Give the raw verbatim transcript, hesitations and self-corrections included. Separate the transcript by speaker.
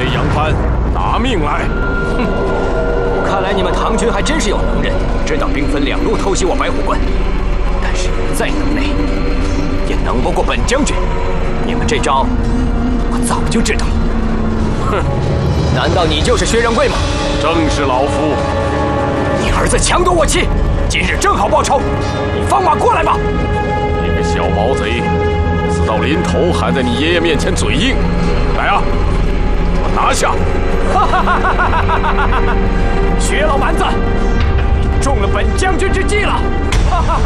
Speaker 1: 杨帆，拿命来！
Speaker 2: 哼，看来你们唐军还真是有能人，知道兵分两路偷袭我白虎关。但是你们再能耐，也能不过本将军。你们这招，我早就知道。哼，难道你就是薛仁贵吗？
Speaker 1: 正是老夫。
Speaker 2: 你儿子强夺我妻，今日正好报仇。你放马过来吧！
Speaker 1: 你个小毛贼！ 死到临头还在你爷爷面前嘴硬，来啊，我拿下！
Speaker 2: 哈哈哈哈哈！薛老蛮子，你中了本将军之计了！哈哈哈